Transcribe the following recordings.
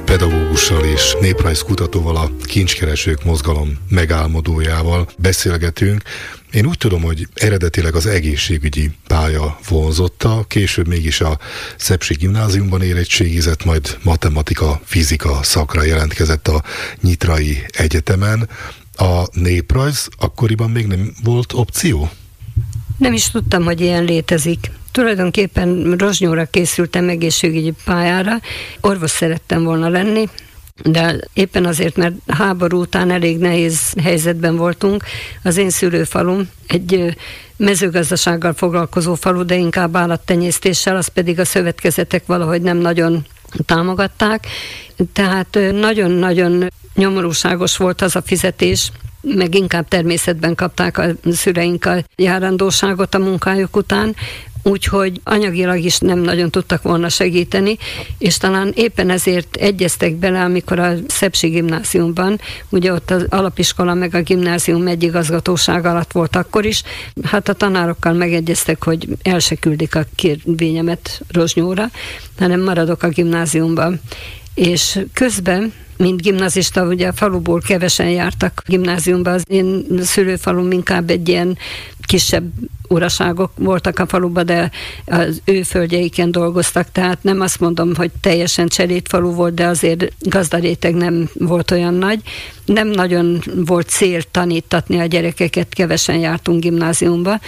pedagógussal és néprajzkutatóval, a Kincskeresők Mozgalom megálmodójával beszélgetünk. Én úgy tudom, hogy eredetileg az egészségügyi pálya vonzotta, később mégis a Szepsi Gimnáziumban érettségizett, majd matematika, fizika szakra jelentkezett a Nyitrai Egyetemen. A néprajz akkoriban még nem volt opció? Nem is tudtam, hogy ilyen létezik. Tulajdonképpen Rozsnyóra készültem egészségügyi pályára, orvos szerettem volna lenni, de éppen azért, mert háború után elég nehéz helyzetben voltunk. Az én szülőfalum egy mezőgazdasággal foglalkozó falu, de inkább állattenyésztéssel, az pedig a szövetkezetek valahogy nem nagyon támogatták. Tehát nagyon-nagyon nyomorúságos volt az a fizetés, meg inkább természetben kapták a szüleink a járandóságot a munkájuk után, úgyhogy anyagilag is nem nagyon tudtak volna segíteni, és talán éppen ezért egyeztek bele, amikor a Szepsi Gimnáziumban, ugye ott az alapiskola meg a gimnázium egy igazgatóság alatt volt akkor is, hát a tanárokkal megegyeztek, hogy el se küldik a kérvényemet Rozsnyóra, hanem maradok a gimnáziumban. És közben, mint gimnazista, ugye a faluból kevesen jártak gimnáziumba, az én szülőfalum inkább egy ilyen kisebb uraságok voltak a faluban, de az ő földjeiken dolgoztak, tehát nem azt mondom, hogy teljesen cserét falu volt, de azért gazdaréteg nem volt olyan nagy. Nem nagyon volt cél tanítatni a gyerekeket, kevesen jártunk gimnáziumba.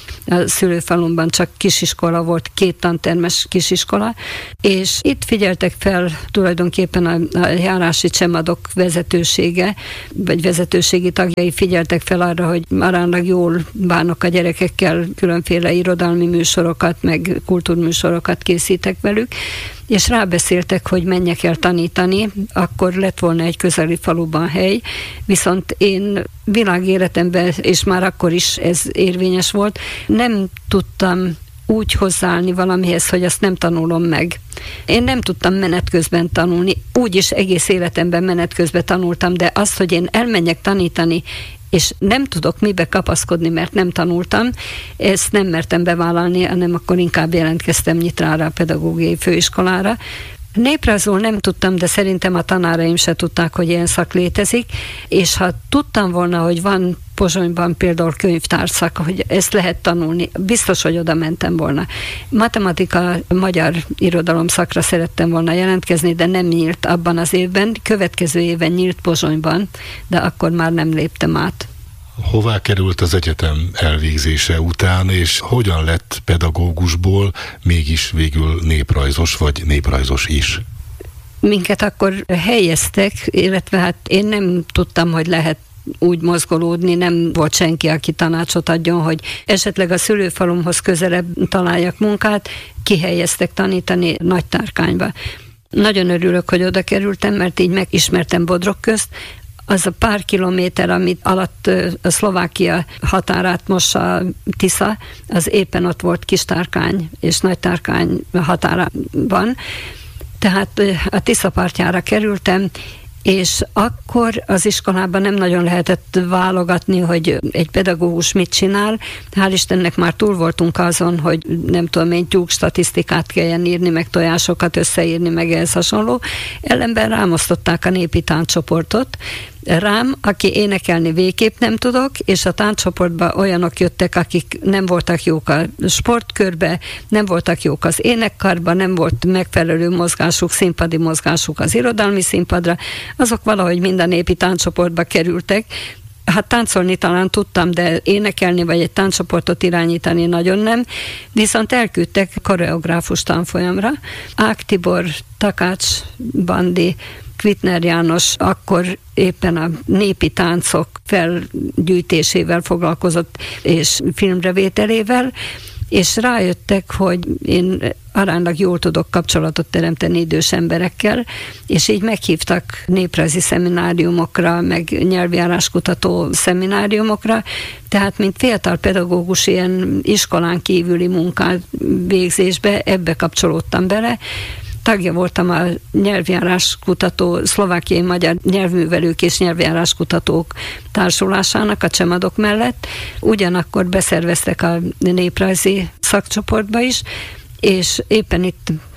A szülőfalumban csak kisiskola volt, 2 tantermes kisiskola, és itt figyeltek fel tulajdonképpen a járási csemadok vezetősége, vagy vezetőségi tagjai figyeltek fel arra, hogy aránylag jól bánok a gyerekekkel, különféle irodalmi műsorokat, meg kultúrműsorokat készítek velük, és rábeszéltek, hogy menjek el tanítani, akkor lett volna egy közeli faluban hely, viszont én világéletemben, és már akkor is ez érvényes volt, nem tudtam úgy hozzáállni valamihez, hogy azt nem tanulom meg. Én nem tudtam menet közben tanulni, úgyis egész életemben menet közben tanultam, de azt, hogy én elmenjek tanítani, és nem tudok mibe kapaszkodni, mert nem tanultam, ezt nem mertem bevállalni, hanem akkor inkább jelentkeztem Nyitrára, a pedagógiai főiskolára. Néprajzról nem tudtam, de szerintem a tanáraim se tudták, hogy ilyen szak létezik, és ha tudtam volna, hogy van Pozsonyban például könyvtárszak, hogy ezt lehet tanulni, biztos, hogy oda mentem volna. Matematika, magyar irodalom szakra szerettem volna jelentkezni, de nem nyílt abban az évben, következő éven nyílt Pozsonyban, de akkor már nem léptem át. Hová került az egyetem elvégzése után, és hogyan lett pedagógusból mégis végül néprajzos, vagy néprajzos is? Minket akkor helyeztek, illetve hát én nem tudtam, hogy lehet úgy mozgolódni, nem volt senki, aki tanácsot adjon, hogy esetleg a szülőfalumhoz közelebb találjak munkát, kihelyeztek tanítani Nagytárkányba. Nagyon örülök, hogy oda kerültem, mert így megismertem Bodrog közt. Az a pár kilométer, amit alatt a Szlovákia határát mossa Tisza, az éppen ott volt Kistárkány és Nagytárkány határában. Tehát a Tisza partjára kerültem, és akkor az iskolában nem nagyon lehetett válogatni, hogy egy pedagógus mit csinál. Hál' Istennek már túl voltunk azon, hogy nem tudom én, tyúk statisztikát kelljen írni, meg tojásokat összeírni, meg ehhez hasonló. Ellenben rámosztották a népi tánccsoportot, rám, aki énekelni végképp nem tudok, és a táncsoportba olyanok jöttek, akik nem voltak jók a sportkörbe, nem voltak jók az énekkarba, nem volt megfelelő mozgásuk, színpadi mozgásuk az irodalmi színpadra, azok valahogy minden népi táncsoportba kerültek. Hát táncolni talán tudtam, de énekelni vagy egy táncsoportot irányítani nagyon nem. Viszont elküldtek koreográfus tanfolyamra. Ág Tibor, Takács Bandi, Kvitner János akkor éppen a népi táncok felgyűjtésével foglalkozott, és filmrevételével, és rájöttek, hogy én aránylag jól tudok kapcsolatot teremteni idős emberekkel, és így meghívtak néprajzi szemináriumokra, meg nyelvjáráskutató szemináriumokra, tehát mint fiatal pedagógus ilyen iskolán kívüli munkát végzésbe, ebbe kapcsolódtam bele. Tagja voltam a nyelvjáráskutató, szlovákiai magyar nyelvművelők és nyelvjáráskutatók társulásának a csemadok mellett. Ugyanakkor beszerveztek a néprajzi szakcsoportba is, és éppen itt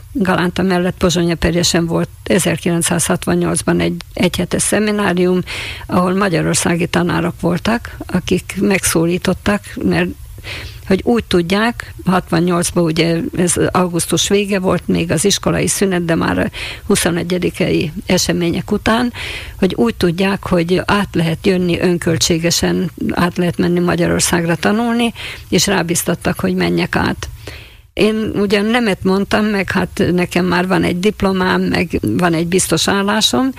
Galánta mellett Pozsony-Eperjesen volt 1968-ban egy egyhetes szeminárium, ahol magyarországi tanárok voltak, akik megszólítottak, mert hogy úgy tudják, 68-ban ugye ez augusztus vége volt, még az iskolai szünet, de már a 21. események után, hogy úgy tudják, hogy át lehet jönni önköltségesen, át lehet menni Magyarországra tanulni, és rábíztattak, hogy menjek át. Én ugyan nemet mondtam, meg hát nekem már van egy diplomám, meg van egy biztos állásom,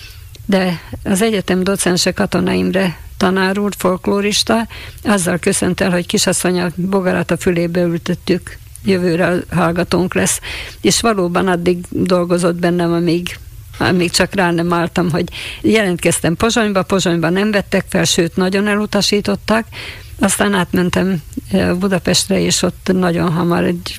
de az egyetem docense Katona Imre tanár úr, folklórista, azzal köszönt el, hogy kisasszony, a bogarat a fülébe ültettük, jövőre hallgatónk lesz. És valóban addig dolgozott bennem, amíg csak rá nem álltam, hogy jelentkeztem Pozsonyba nem vettek fel, sőt, nagyon elutasítottak. Aztán átmentem Budapestre, és ott nagyon hamar, egy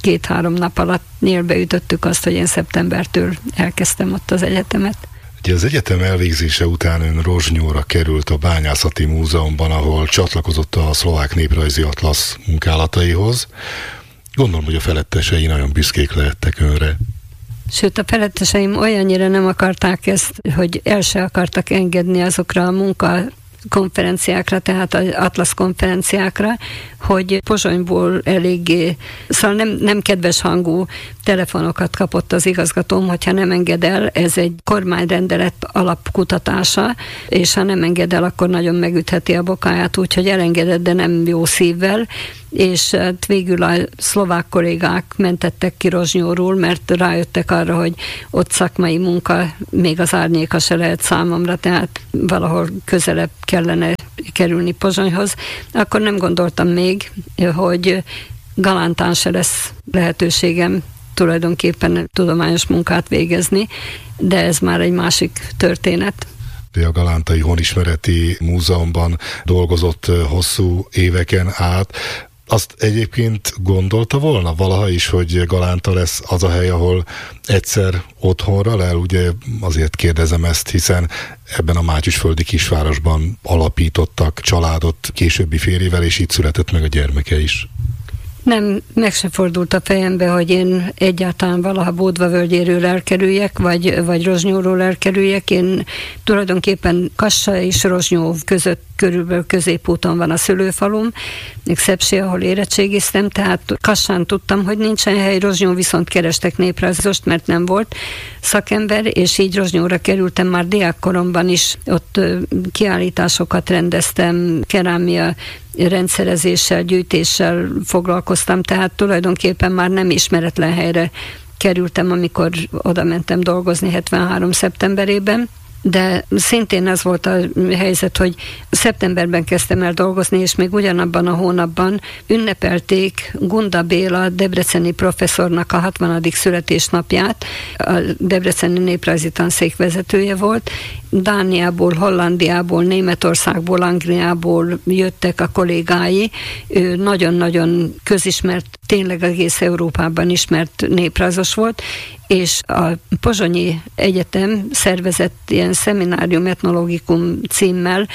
2-3 nap alatt nyílbe ütöttük azt, hogy én szeptembertől elkezdtem ott az egyetemet. Ugye az egyetem elvégzése után ön Rozsnyóra került a Bányászati Múzeumban, ahol csatlakozott a Szlovák Néprajzi Atlasz munkálataihoz. Gondolom, hogy a felettesei nagyon büszkék lehettek önre. Sőt, a feletteseim olyannyira nem akarták ezt, hogy el se akartak engedni azokra a konferenciákra, tehát az Atlasz konferenciákra, hogy Pozsonyból eléggé, szóval nem kedves hangú telefonokat kapott az igazgatóm, hogyha nem enged el, ez egy kormányrendelet alapkutatása, és ha nem enged el, akkor nagyon megütheti a bokáját, úgyhogy elengedett, de nem jó szívvel, és hát végül a szlovák kollégák mentettek ki Rozsnyóról, mert rájöttek arra, hogy ott szakmai munka, még az árnyéka se lehet számomra, tehát valahol közelebb kellene kerülni Pozsonyhoz. Akkor nem gondoltam még, hogy Galántán se lesz lehetőségem tulajdonképpen tudományos munkát végezni, de ez már egy másik történet. A Galántai Honismereti Múzeumban dolgozott hosszú éveken át. Azt egyébként gondolta volna valaha is, hogy Galánta lesz az a hely, ahol egyszer otthonra lel? Ugye azért kérdezem ezt, hiszen ebben a mátyusföldi kisvárosban alapítottak családot későbbi férjével, és így született meg a gyermeke is. Nem, meg se fordult a fejembe, hogy én egyáltalán valaha Bódva völgyéről elkerüljek, vagy Rozsnyóról elkerüljek. Én tulajdonképpen Kassa és Rozsnyó között körülbelül középúton van a szülőfalum, még Szepsi, ahol érettségiztem, tehát Kassán tudtam, hogy nincsen hely, Rozsnyó viszont kerestek néprajzost, mert nem volt szakember, és így Rozsnyóra kerültem már diákkoromban is, ott kiállításokat rendeztem, kerámia rendszerezéssel, gyűjtéssel foglalkoztam, tehát tulajdonképpen már nem ismeretlen helyre kerültem, amikor oda mentem dolgozni 73. szeptemberében. De szintén ez volt a helyzet, hogy szeptemberben kezdtem el dolgozni, és még ugyanabban a hónapban ünnepelték Gunda Béla debreceni professzornak a 60. születésnapját. A debreceni néprajzi tanszék vezetője volt. Dániából, Hollandiából, Németországból, Angliából jöttek a kollégái. Ő nagyon-nagyon közismert, tényleg egész Európában ismert néprajzos volt, és a Pozsonyi Egyetem szervezett ilyen szeminárium etnológikum címmel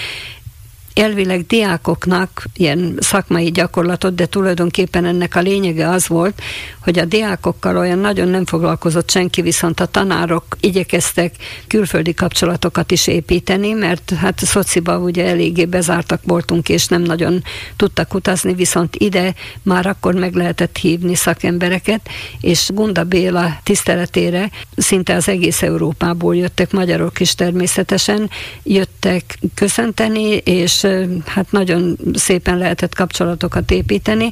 elvileg diákoknak ilyen szakmai gyakorlatot, de tulajdonképpen ennek a lényege az volt, hogy a diákokkal olyan nagyon nem foglalkozott senki, viszont a tanárok igyekeztek külföldi kapcsolatokat is építeni, mert hát szociba ugye eléggé bezártak voltunk, és nem nagyon tudtak utazni, viszont ide már akkor meg lehetett hívni szakembereket, és Gunda Béla tiszteletére szinte az egész Európából jöttek, magyarok is természetesen jöttek köszönteni, és hát nagyon szépen lehetett kapcsolatokat építeni.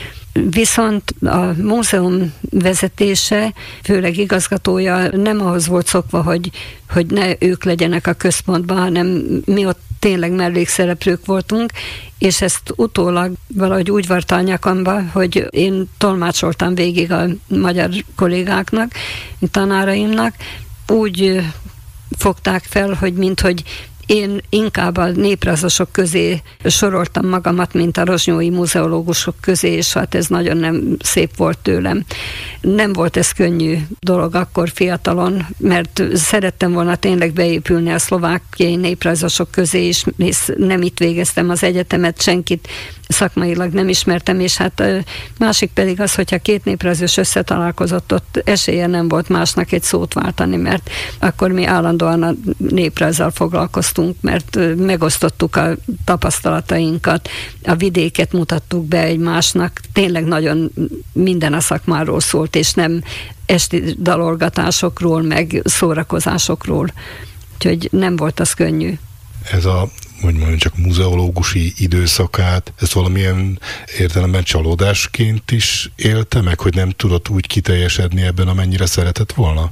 Viszont a múzeum vezetése, főleg igazgatója nem ahhoz volt szokva, hogy ne ők legyenek a központban, hanem mi ott tényleg mellékszereplők voltunk, és ezt utólag valahogy úgy varta a nyakamba, hogy én tolmácsoltam végig a magyar kollégáknak, tanáraimnak, úgy fogták fel, hogy minthogy én inkább a néprajzosok közé soroltam magamat, mint a rozsnyói muzeológusok közé, és hát ez nagyon nem szép volt tőlem. Nem volt ez könnyű dolog akkor fiatalon, mert szerettem volna tényleg beépülni a szlovákiai néprajzosok közé is, és nem itt végeztem az egyetemet, senkit szakmailag nem ismertem, és hát másik pedig az, hogyha két néprajzos összetalálkozott, ott esélye nem volt másnak egy szót váltani, mert akkor mi állandóan a néprajzzal foglalkoztunk, mert megosztottuk a tapasztalatainkat, a vidéket mutattuk be egymásnak, tényleg nagyon minden a szakmáról szólt, és nem esti dalolgatásokról, meg szórakozásokról. Úgyhogy nem volt az könnyű. Ez a, hogy mondjam, csak muzeológusi időszakát, ezt valamilyen értelemben csalódásként is élte meg, hogy nem tudott úgy kiteljesedni ebben, amennyire szeretett volna?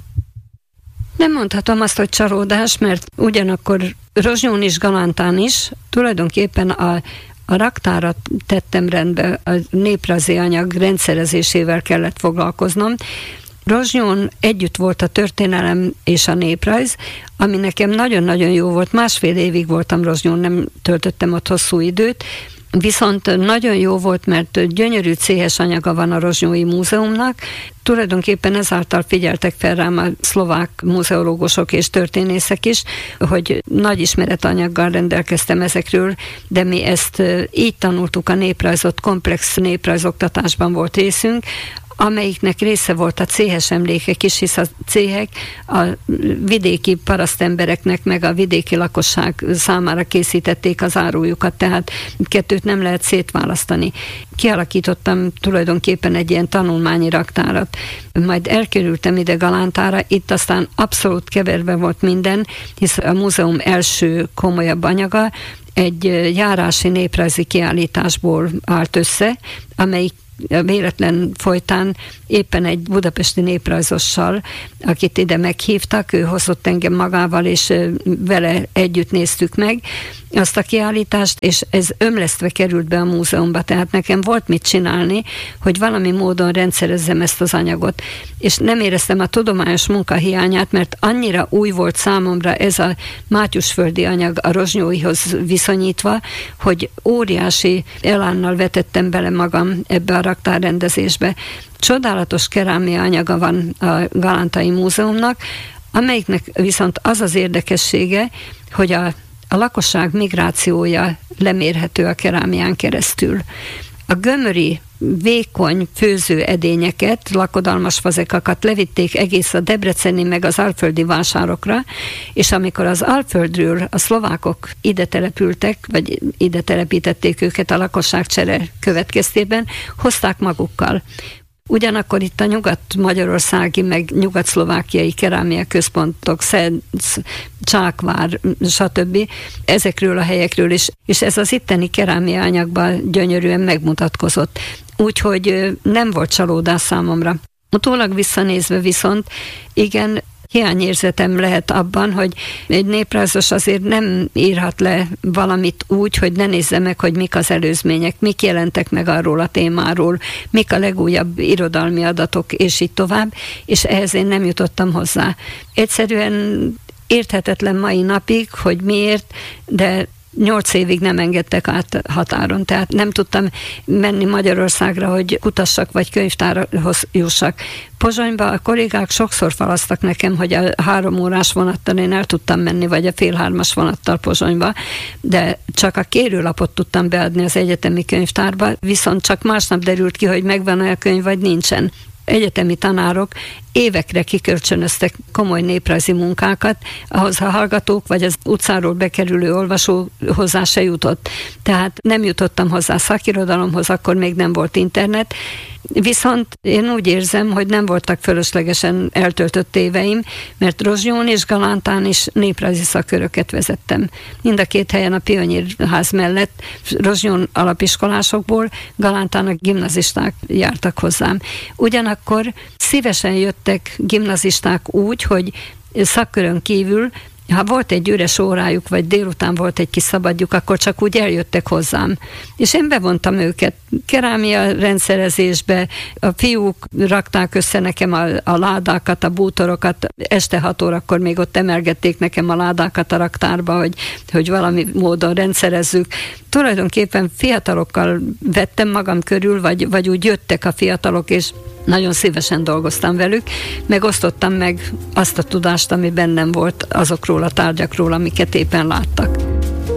Nem mondhatom azt, hogy csalódás, mert ugyanakkor Rozsnyón is, Galántán is tulajdonképpen a raktárat tettem rendbe, a néprajzi anyag rendszerezésével kellett foglalkoznom. Rozsnyón együtt volt a történelem és a néprajz, ami nekem nagyon-nagyon jó volt. 1,5 évig voltam Rozsnyón, nem töltöttem ott hosszú időt, viszont nagyon jó volt, mert gyönyörű céhes anyaga van a Rozsnyói Múzeumnak. Tulajdonképpen ezáltal figyeltek fel rám a szlovák muzeológusok és történészek is, hogy nagy ismeretanyaggal rendelkeztem ezekről, de mi ezt így tanultuk, a néprajzot, komplex néprajzoktatásban volt részünk, amelyiknek része volt a céhes emlékek is, hisz a céhek a vidéki parasztembereknek, meg a vidéki lakosság számára készítették az árujukat, tehát kettőt nem lehet szétválasztani. Kialakítottam tulajdonképpen egy ilyen tanulmányi raktárat. Majd elkerültem ide Galántára, itt aztán abszolút keverve volt minden, hisz a múzeum első komolyabb anyaga egy járási néprajzi kiállításból állt össze, amelyik véletlen folytán éppen egy budapesti néprajzossal, akit ide meghívtak, ő hozott engem magával, és vele együtt néztük meg azt a kiállítást, és ez ömlesztve került be a múzeumba, tehát nekem volt mit csinálni, hogy valami módon rendszerezzem ezt az anyagot. És nem éreztem a tudományos munka hiányát, mert annyira új volt számomra ez a mátyusföldi anyag a rozsnyóihoz viszonyítva, hogy óriási elánnal vetettem bele magam ebbe a raktárrendezésbe. Csodálatos kerámia anyaga van a Galántai Múzeumnak, amelyiknek viszont az az érdekessége, hogy a lakosság migrációja lemérhető a kerámián keresztül. A gömöri, vékony főző edényeket, lakodalmas fazekakat levitték egész a debreceni meg az alföldi vásárokra, és amikor az Alföldről a szlovákok ide települtek, vagy ide telepítették őket a lakosságcsere következtében, hozták magukkal. Ugyanakkor itt a nyugat-magyarországi, meg nyugat-szlovákiai kerámia központok, Szenc, Csákvár, stb. Ezekről a helyekről is, és ez az itteni kerámia anyagban gyönyörűen megmutatkozott. Úgyhogy nem volt csalódás számomra. Utólag visszanézve viszont, igen, hiányérzetem lehet abban, hogy egy néprajzos azért nem írhat le valamit úgy, hogy ne nézze meg, hogy mik az előzmények, mik jelentek meg arról a témáról, mik a legújabb irodalmi adatok, és így tovább, és ehhez én nem jutottam hozzá. Egyszerűen érthetetlen mai napig, hogy miért, de 8 évig nem engedtek át határon, tehát nem tudtam menni Magyarországra, hogy kutassak, vagy könyvtárhoz jussak. Pozsonyba a kollégák sokszor falasztak nekem, hogy a 3 órás vonattal én el tudtam menni, vagy a 2:30 vonattal Pozsonyba, de csak a kérőlapot tudtam beadni az egyetemi könyvtárba, viszont csak másnap derült ki, hogy megvan olyan könyv, vagy nincsen. Egyetemi tanárok évekre kikölcsönöztek komoly néprajzi munkákat, ahhoz a hallgatók vagy az utcáról bekerülő olvasó hozzá se jutott. Tehát nem jutottam hozzá szakirodalomhoz, akkor még nem volt internet, viszont én úgy érzem, hogy nem voltak fölöslegesen eltöltött éveim, mert Rozsnyón és Galántán is néprajzi szakköröket vezettem. Mind a 2 helyen a Pionírház mellett, Rozsnyón alapiskolásokból, Galántán a gimnazisták jártak hozzám. Ugyanakkor szívesen jöttek gimnazisták úgy, hogy szakkörön kívül, ha volt egy üres órájuk, vagy délután volt egy kis szabadjuk, akkor csak úgy eljöttek hozzám. És én bevontam őket kerámia rendszerezésbe, a fiúk rakták össze nekem a ládákat, a bútorokat, este 6 órakor még ott emelgették nekem a ládákat a raktárba, hogy valami módon rendszerezzük. Tulajdonképpen fiatalokkal vettem magam körül, vagy úgy jöttek a fiatalok, és nagyon szívesen dolgoztam velük, meg osztottam meg azt a tudást, ami bennem volt azokról a tárgyakról, amiket éppen láttak.